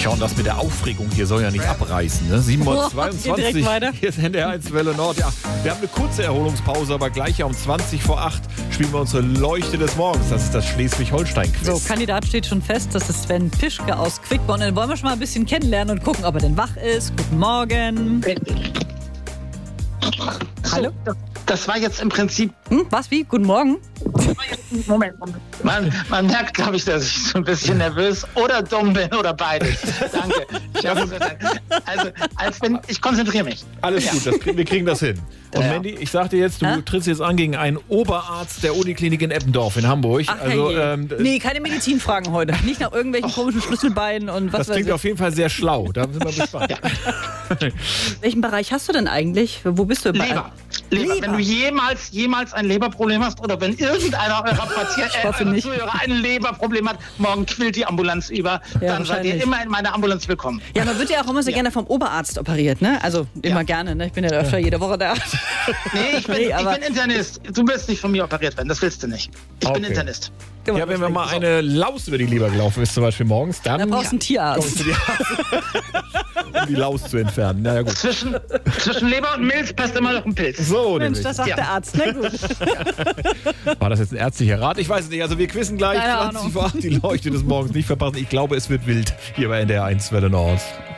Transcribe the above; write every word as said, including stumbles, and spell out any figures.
Ja, und das mit der Aufregung hier soll ja nicht abreißen. Ne? sieben Uhr zweiundzwanzig, hier ist N D R eins Welle Nord. Ja, wir haben eine kurze Erholungspause, aber gleich ja um zwanzig vor acht spielen wir unsere Leuchte des Morgens. Das ist das Schleswig-Holstein-Quiz. So, Kandidat steht schon fest. Das ist Sven Pischke aus Quickborn. Den wollen wir schon mal ein bisschen kennenlernen und gucken, ob er denn wach ist. Guten Morgen. Hallo? Das, das war jetzt im Prinzip... Hm, was, wie? Guten Morgen? Moment, Moment. Man, man merkt, glaube ich, dass ich so ein bisschen nervös oder dumm bin oder beides. Danke. Ich, hab, also, als wenn, ich konzentriere mich. Alles ja. gut, das, wir kriegen das hin. Und ja. Mandy, ich sag dir jetzt, du ha? trittst jetzt an gegen einen Oberarzt der Uniklinik in Eppendorf in Hamburg. Ach, also, hey, ähm, nee, keine Medizinfragen heute. Nicht nach irgendwelchen oh. komischen Schlüsselbeinen und was Das klingt weiß ich. auf jeden Fall sehr schlau. Da sind wir gespannt. Ja. Welchen Bereich hast du denn eigentlich? Wo bist du? Leber. Leber. Leber. Wenn du jemals, jemals ein Leberproblem hast oder wenn irgendeiner eurer Patienten, äh, Zuhörer ein Leberproblem hat, morgen quillt die Ambulanz über, ja, dann seid ihr immer in meiner Ambulanz willkommen. Ja, man wird ja auch immer so ja. gerne vom Oberarzt operiert, ne? Also immer ja. gerne, ne? Ich bin ja öfter jede Woche da. Nee, ich bin, nee, ich bin Internist. Du wirst nicht von mir operiert werden, das willst du nicht. Ich okay. bin Internist. Ja, wenn mir mal eine Laus über die Leber gelaufen ist, zum Beispiel morgens, dann... Dann brauchst du einen Tierarzt. Um die Laus zu entfernen. Na ja, gut. Zwischen, zwischen Leber und Milz passt immer noch ein Pilz. So, Mensch, das sagt ja. der Arzt. Na gut. War das jetzt ein ärztlicher Rat? Ich weiß es nicht. Also wir quizzen gleich zwanzig vor acht die Leuchte des Morgens. Nicht verpassen. Ich glaube, es wird wild hier bei N D R eins Welle Nord.